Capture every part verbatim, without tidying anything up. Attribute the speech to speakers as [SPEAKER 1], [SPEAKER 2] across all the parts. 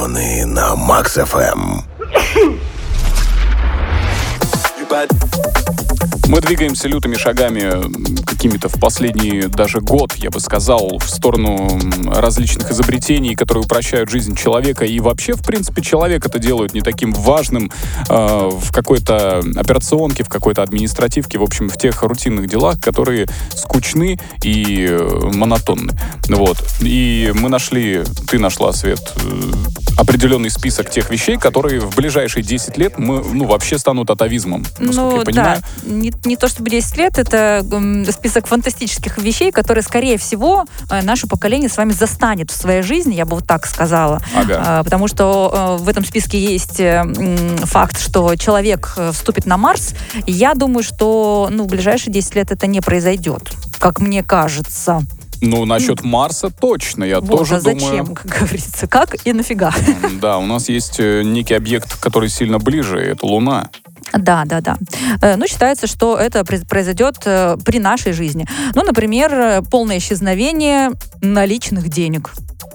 [SPEAKER 1] Феромоны на Макс эф эм.
[SPEAKER 2] Мы двигаемся лютыми шагами, какими-то в последний даже год, я бы сказал, в сторону различных изобретений, которые упрощают жизнь человека. И вообще, в принципе, человек это делают не таким важным э, в какой-то операционке, в какой-то административке, в общем, в тех рутинных делах, которые скучны и э, монотонны. Вот. И мы нашли, ты нашла, Свет, э, определенный список тех вещей, которые в ближайшие десять лет мы, ну, вообще станут атовизмом, насколько
[SPEAKER 3] ну,
[SPEAKER 2] я понимаю.
[SPEAKER 3] Да. Не, не то чтобы десять лет, это м, список фантастических вещей, которые, скорее всего, э, наше поколение с вами застанет в своей жизни, я бы вот так сказала.
[SPEAKER 2] Ага.
[SPEAKER 3] Э, потому что э, в этом списке есть э, м, факт, что человек э, вступит на Марс. И я думаю, что ну, в ближайшие десять лет это не произойдет, как мне кажется.
[SPEAKER 2] Ну, насчет Марса точно, я
[SPEAKER 3] вот,
[SPEAKER 2] тоже
[SPEAKER 3] а зачем,
[SPEAKER 2] думаю...
[SPEAKER 3] как говорится, как и нафига.
[SPEAKER 2] Да, у нас есть некий объект, который сильно ближе, это Луна.
[SPEAKER 3] Да, да, да. Ну, считается, что это произойдет при нашей жизни. Ну, например, полное исчезновение наличных денег.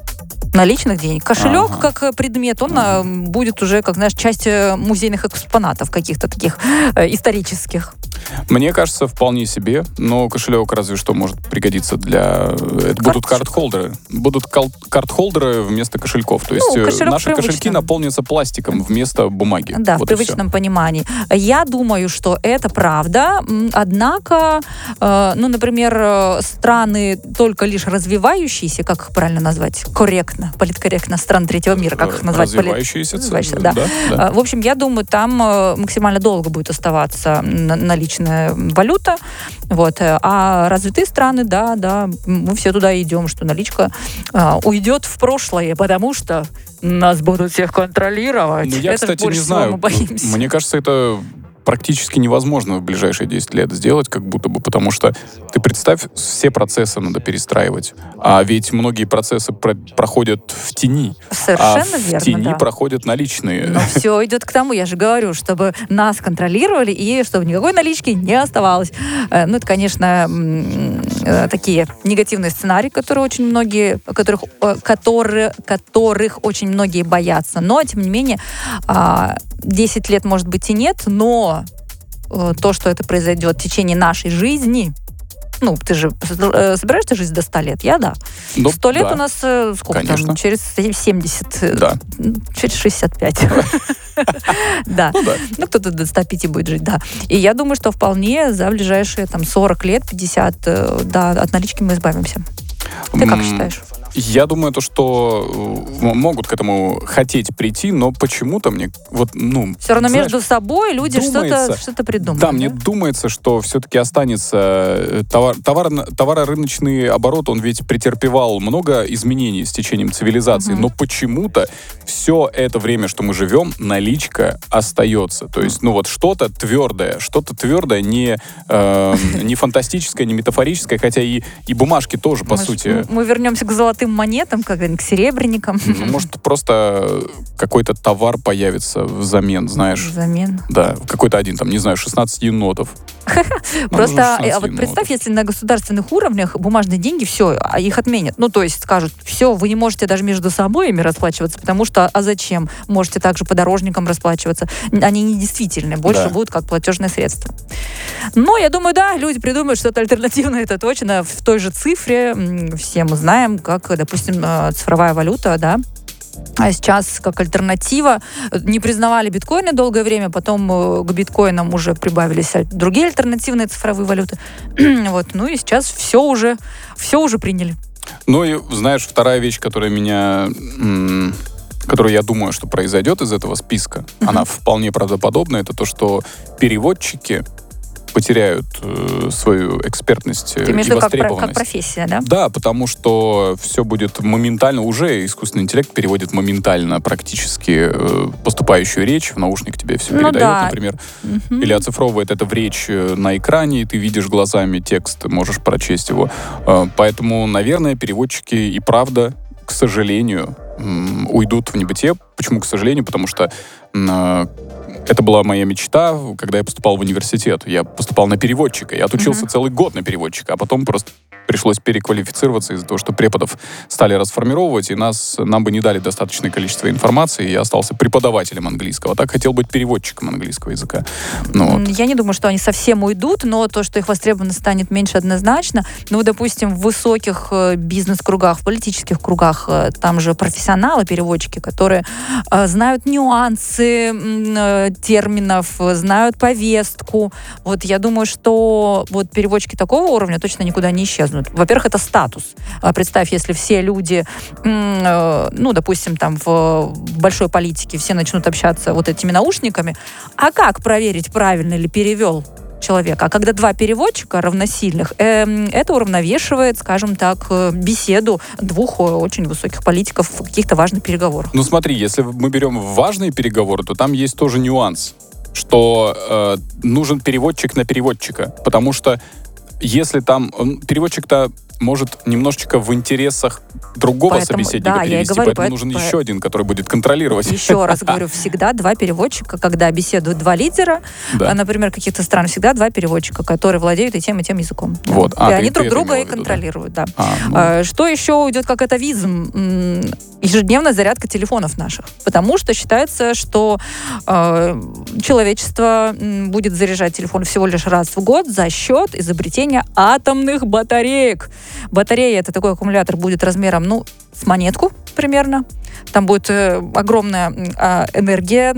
[SPEAKER 3] Наличных денег. Кошелек, ага. как предмет, он ага. будет уже, как знаешь, часть музейных экспонатов каких-то таких э, исторических.
[SPEAKER 2] Мне кажется, вполне себе, но кошелек разве что может пригодиться для... Это будут карт-холдеры. Будут кал- карт-холдеры вместо кошельков. То есть
[SPEAKER 3] ну, кошелек
[SPEAKER 2] наши
[SPEAKER 3] привычным.
[SPEAKER 2] кошельки наполнятся пластиком вместо бумаги.
[SPEAKER 3] Да,
[SPEAKER 2] вот
[SPEAKER 3] в привычном понимании. Я думаю, что это правда. Однако, э, ну, например, страны только лишь развивающиеся, как их правильно назвать? Корректно, политкорректно, страны третьего мира, как их назвать?
[SPEAKER 2] Развивающиеся.
[SPEAKER 3] Развивающиеся, да. Да, да. В общем, я думаю, там максимально долго будет оставаться наличие валюта, вот, а развитые страны, да, да, мы все туда идем, что наличка а, уйдет в прошлое, потому что нас будут всех контролировать.
[SPEAKER 2] Ну, я,
[SPEAKER 3] это
[SPEAKER 2] кстати, не знаю.
[SPEAKER 3] Мы боимся.
[SPEAKER 2] Мне кажется, это практически невозможно в ближайшие десять лет сделать, как будто бы, потому что ты представь, все процессы надо перестраивать. А ведь многие процессы про- проходят в тени.
[SPEAKER 3] Совершенно
[SPEAKER 2] а в
[SPEAKER 3] верно,
[SPEAKER 2] тени
[SPEAKER 3] да.
[SPEAKER 2] проходят наличные.
[SPEAKER 3] Но все идет к тому, я же говорю, чтобы нас контролировали и чтобы никакой налички не оставалось. Ну, это, конечно, такие негативные сценарии, которые очень многие, которых, которые, которых очень многие боятся. Но, тем не менее, десять лет, может быть, и нет, но то, что это произойдет в течение нашей жизни, ну, ты же собираешься жить до ста лет? Я, да.
[SPEAKER 2] Ну,
[SPEAKER 3] сто лет
[SPEAKER 2] да.
[SPEAKER 3] у нас сколько
[SPEAKER 2] Конечно.
[SPEAKER 3] там? Через семьдесят.
[SPEAKER 2] Да.
[SPEAKER 3] Через шестьдесят пять. Да.
[SPEAKER 2] Ну, да.
[SPEAKER 3] Ну, кто-то до ста пяти будет жить, да. И я думаю, что вполне за ближайшие там сорок лет, пятьдесят, да, от налички мы избавимся. Ты как считаешь?
[SPEAKER 2] Я думаю, то, что могут к этому хотеть прийти, но почему-то мне вот, ну...
[SPEAKER 3] Все равно
[SPEAKER 2] знаешь,
[SPEAKER 3] между собой люди
[SPEAKER 2] думается,
[SPEAKER 3] что-то, что-то придумают.
[SPEAKER 2] Да,
[SPEAKER 3] да,
[SPEAKER 2] мне думается, что все-таки останется товар, товар, товарорыночный оборот, он ведь претерпевал много изменений с течением цивилизации, угу. но почему-то все это время, что мы живем, наличка остается. То есть, ну вот что-то твердое, что-то твердое, не, э, не фантастическое, не метафорическое, хотя и, и бумажки тоже, по
[SPEAKER 3] мы
[SPEAKER 2] сути...
[SPEAKER 3] Мы вернемся к золотым монетам, как к серебряникам.
[SPEAKER 2] Ну, может, просто какой-то товар появится взамен, знаешь.
[SPEAKER 3] Взамен?
[SPEAKER 2] Да, какой-то один, там, не знаю, шестнадцать енотов.
[SPEAKER 3] Просто, а вот представь, если на государственных уровнях бумажные деньги, все, их отменят. Ну, то есть скажут, все, вы не можете даже между собой ими расплачиваться, потому что, а зачем? Можете также по дорожникам расплачиваться. Они недействительны, больше
[SPEAKER 2] да.
[SPEAKER 3] будут как платежные средства. Но я думаю, да, люди придумают что-то альтернативное, это точно, в той же цифре. Все мы знаем, как, допустим, цифровая валюта, да, а сейчас как альтернатива. Не признавали биткоины долгое время, потом к биткоинам уже прибавились другие альтернативные цифровые валюты. Вот. Ну и сейчас все уже, все уже приняли.
[SPEAKER 2] Ну и, знаешь, вторая вещь, которая меня... М- которую я думаю, что произойдет из этого списка, uh-huh. она вполне правдоподобна, это то, что переводчики потеряют э, свою экспертность
[SPEAKER 3] Ты имеешь
[SPEAKER 2] и
[SPEAKER 3] в виду
[SPEAKER 2] востребованность.
[SPEAKER 3] Как, как профессия, да?
[SPEAKER 2] Да, потому что все будет моментально, уже искусственный интеллект переводит моментально практически э, поступающую речь, в наушник тебе все
[SPEAKER 3] ну,
[SPEAKER 2] передает,
[SPEAKER 3] да.
[SPEAKER 2] например,
[SPEAKER 3] угу.
[SPEAKER 2] или оцифровывает это в речь на экране, и ты видишь глазами текст, можешь прочесть его. Э, поэтому, наверное, переводчики и правда, к сожалению, м- уйдут в небытие. Почему, к сожалению? Потому что э, это была моя мечта, когда я поступал в университет. Я поступал на переводчика. Я отучился mm-hmm. целый год на переводчика, а потом просто пришлось переквалифицироваться из-за того, что преподов стали расформировать, и нас, нам бы не дали достаточное количество информации, и я остался преподавателем английского. Так хотел быть переводчиком английского языка. Ну, вот.
[SPEAKER 3] Я не думаю, что они совсем уйдут, но то, что их востребованность станет меньше, однозначно. Ну, допустим, в высоких бизнес-кругах, в политических кругах, там же профессионалы, переводчики, которые э, знают нюансы э, терминов, знают повестку. Вот я думаю, что вот переводчики такого уровня точно никуда не исчезнут. Во-первых, это статус. Представь, если все люди, э, ну, допустим, там в большой политике все начнут общаться вот этими наушниками, а как проверить, правильно ли перевел человека? А когда два переводчика равносильных, э, это уравновешивает, скажем так, беседу двух очень высоких политиков в каких-то важных переговорах.
[SPEAKER 2] Ну смотри, если мы берем важные переговоры, то там есть тоже нюанс, что э, нужен переводчик на переводчика, потому что если там переводчик-то может немножечко в интересах другого
[SPEAKER 3] поэтому,
[SPEAKER 2] собеседника
[SPEAKER 3] да,
[SPEAKER 2] перевести,
[SPEAKER 3] говорю,
[SPEAKER 2] поэтому нужен
[SPEAKER 3] по...
[SPEAKER 2] еще один, который будет контролировать.
[SPEAKER 3] Еще раз говорю, всегда два переводчика, когда беседуют два лидера, да. например, каких-то стран, всегда два переводчика, которые владеют и тем, и тем языком.
[SPEAKER 2] Вот.
[SPEAKER 3] Да.
[SPEAKER 2] А,
[SPEAKER 3] и они
[SPEAKER 2] ты,
[SPEAKER 3] друг
[SPEAKER 2] ты
[SPEAKER 3] друга и
[SPEAKER 2] виду,
[SPEAKER 3] контролируют. Да? Да.
[SPEAKER 2] А, ну...
[SPEAKER 3] а, что еще идет как атовизм? Ежедневная зарядка телефонов наших. Потому что считается, что э, человечество будет заряжать телефон всего лишь раз в год за счет изобретения атомных батареек. Батарея — это такой аккумулятор, будет размером, ну, с монетку примерно. Там будет э, огромная э, энергия,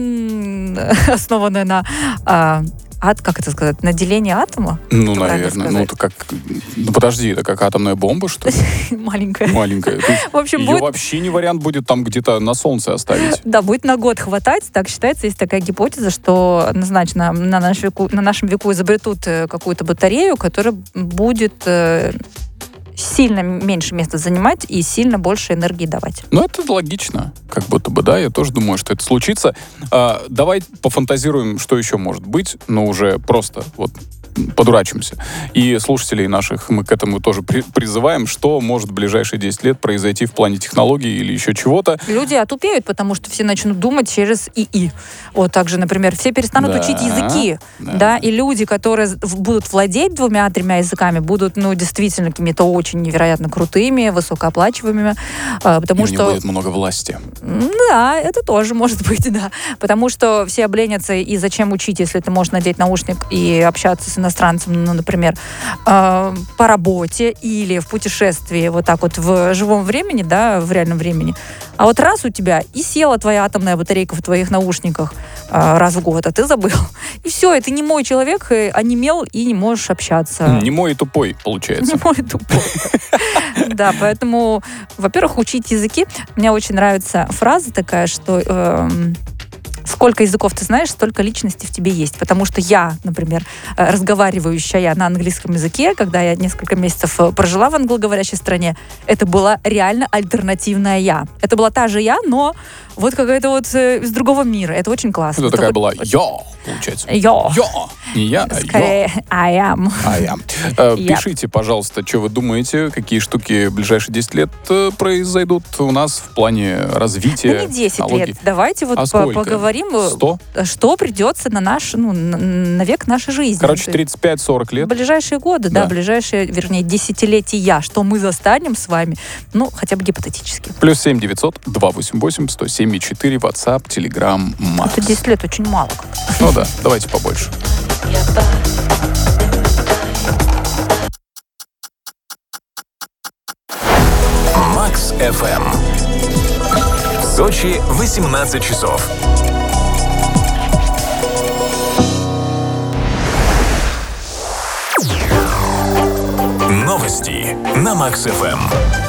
[SPEAKER 3] э, основанная на... Э, Ат, как это сказать, на деление атома?
[SPEAKER 2] Ну, наверное. Ну, это как... Ну, подожди, это как атомная бомба, что ли?
[SPEAKER 3] Маленькая.
[SPEAKER 2] Маленькая.
[SPEAKER 3] В общем,
[SPEAKER 2] ее
[SPEAKER 3] будет...
[SPEAKER 2] вообще не вариант будет там где-то на солнце оставить.
[SPEAKER 3] Да, будет на год хватать. Так считается, есть такая гипотеза, что однозначно на, наш веку, на нашем веку изобретут какую-то батарею, которая будет... Э, сильно меньше места занимать и сильно больше энергии давать.
[SPEAKER 2] Ну, это логично. Как будто бы, да, я тоже думаю, что это случится. А, давай пофантазируем, что еще может быть, но уже просто вот подурачимся. И слушателей наших мы к этому тоже при- призываем, что может в ближайшие десять лет произойти в плане технологий или еще чего-то.
[SPEAKER 3] Люди отупеют, потому что все начнут думать через ИИ. Вот также, например, все перестанут
[SPEAKER 2] да,
[SPEAKER 3] учить языки.
[SPEAKER 2] Да.
[SPEAKER 3] Да, и люди, которые будут владеть двумя-тремя языками, будут, ну, действительно какими-то очень невероятно крутыми, высокооплачиваемыми. Потому
[SPEAKER 2] и
[SPEAKER 3] что...
[SPEAKER 2] у них будет много власти.
[SPEAKER 3] Да, это тоже может быть, да. Потому что все обленятся, и зачем учить, если ты можешь надеть наушник и общаться с иностранцем, ну, например, э, по работе или в путешествии, вот так вот в живом времени, да, в реальном времени. А вот раз у тебя и села твоя атомная батарейка в твоих наушниках э, раз в год, а ты забыл. И все, и ты немой человек, онемел и не можешь общаться.
[SPEAKER 2] Немой и тупой, получается.
[SPEAKER 3] Немой и тупой. Да, поэтому, во-первых, учить языки. Мне очень нравится фраза такая, что... Сколько языков ты знаешь, столько личности в тебе есть. Потому что я, например, разговаривающая на английском языке, когда я несколько месяцев прожила в англоговорящей стране, это была реально альтернативная я. Это была та же я, но вот какая-то вот из другого мира. Это очень классно.
[SPEAKER 2] Это, это такая
[SPEAKER 3] вот,
[SPEAKER 2] была я, получается.
[SPEAKER 3] Я.
[SPEAKER 2] Я. Не я, а
[SPEAKER 3] скорее,
[SPEAKER 2] я.
[SPEAKER 3] I am.
[SPEAKER 2] I am. Э, пишите, пожалуйста, что вы думаете, какие штуки в ближайшие десять лет произойдут у нас в плане развития.
[SPEAKER 3] Ну, не десять
[SPEAKER 2] технологий.
[SPEAKER 3] лет. Давайте вот
[SPEAKER 2] а
[SPEAKER 3] по- поговорим,
[SPEAKER 2] сто?
[SPEAKER 3] что придется на наш, ну, на век нашей жизни.
[SPEAKER 2] Короче, тридцать пять сорок лет.
[SPEAKER 3] В ближайшие годы, да. да, ближайшие, вернее, десятилетия, что мы застанем с вами, ну, хотя бы гипотетически.
[SPEAKER 2] Плюс семь девятьсот два восемь восемь сто семь четыре, WhatsApp, Telegram, Max.
[SPEAKER 3] Это десять лет очень мало.
[SPEAKER 2] Ну да, давайте побольше.
[SPEAKER 1] Макс эф эм. В Сочи восемнадцать часов. Новости на Макс эф эм.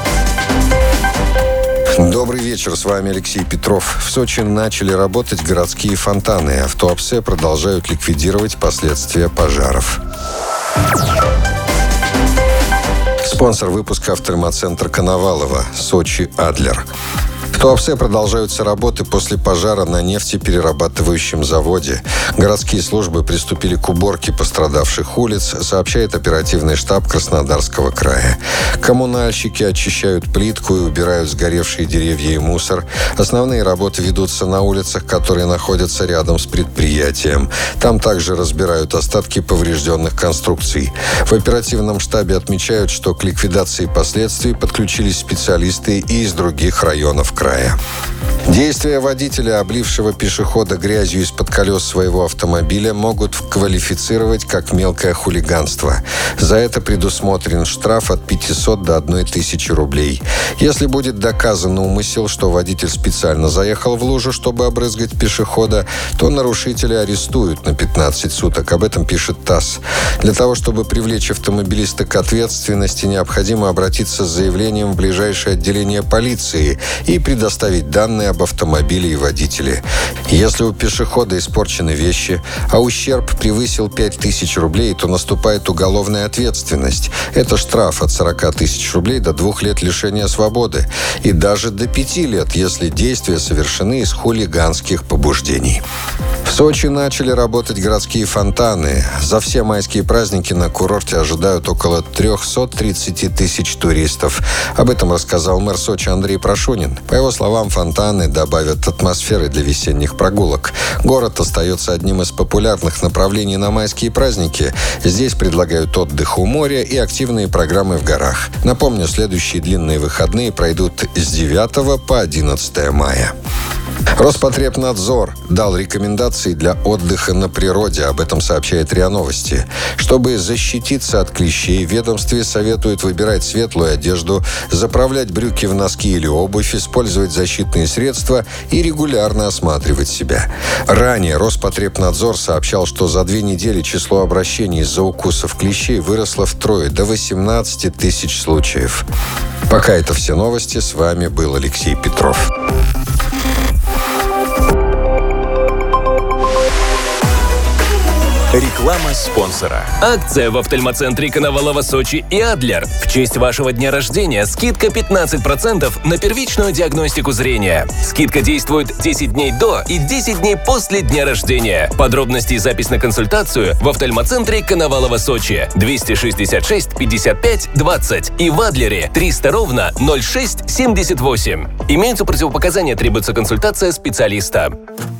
[SPEAKER 4] Добрый вечер, с вами Алексей Петров. В Сочи начали работать городские фонтаны. А в Туапсе продолжают ликвидировать последствия пожаров. Спонсор выпуска — автомат-центр Коновалова, Сочи Адлер. Туапсе продолжаются работы после пожара на нефтеперерабатывающем заводе. Городские службы приступили к уборке пострадавших улиц, сообщает оперативный штаб Краснодарского края. Коммунальщики очищают плитку и убирают сгоревшие деревья и мусор. Основные работы ведутся на улицах, которые находятся рядом с предприятием. Там также разбирают остатки поврежденных конструкций. В оперативном штабе отмечают, что к ликвидации последствий подключились специалисты и из других районов края. Действия водителя, облившего пешехода грязью из-под колес своего автомобиля, могут квалифицировать как мелкое хулиганство. За это предусмотрен штраф от пятисот до одной тысячи рублей. Если будет доказан умысел, что водитель специально заехал в лужу, чтобы обрызгать пешехода, то нарушителя арестуют на пятнадцать суток. Об этом пишет ТАСС. Для того, чтобы привлечь автомобилиста к ответственности, необходимо обратиться с заявлением в ближайшее отделение полиции и предоставить данные об автомобиле и водителе. Если у пешехода испорчены вещи, а ущерб превысил пять тысяч рублей, то наступает уголовная ответственность. Это штраф от сорок тысяч рублей до двух лет лишения свободы и даже до пяти лет, если действия совершены из хулиганских побуждений. В Сочи начали работать городские фонтаны. За все майские праздники на курорте ожидают около триста тридцать тысяч туристов. Об этом рассказал мэр Сочи Андрей Прошунин. По его словам, фонтаны добавят атмосферы для весенних прогулок. Город остается одним из популярных направлений на майские праздники. Здесь предлагают отдых у моря и активные программы в горах. Напомню, следующие длинные выходные пройдут с девятого по одиннадцатое мая. Роспотребнадзор дал рекомендации для отдыха на природе. Об этом сообщает РИА Новости. Чтобы защититься от клещей, в ведомстве советуют выбирать светлую одежду, заправлять брюки в носки или обувь, использовать защитные средства и регулярно осматривать себя. Ранее Роспотребнадзор сообщал, что за две недели число обращений из-за укусов клещей выросло втрое, до восемнадцати тысяч случаев. Пока это все новости. С вами был Алексей Петров.
[SPEAKER 1] Реклама спонсора.
[SPEAKER 5] Акция в офтальмоцентре Коновалова Сочи и Адлер. В честь вашего дня рождения скидка пятнадцать процентов на первичную диагностику зрения. Скидка действует десять дней до и десять дней после дня рождения. Подробности и запись на консультацию в офтальмоцентре Коновалова Сочи двести шестьдесят шесть пятьдесят пять двадцать и в Адлере триста ровно ноль шесть семьдесят восемь. Имеются противопоказания, требуется консультация специалиста.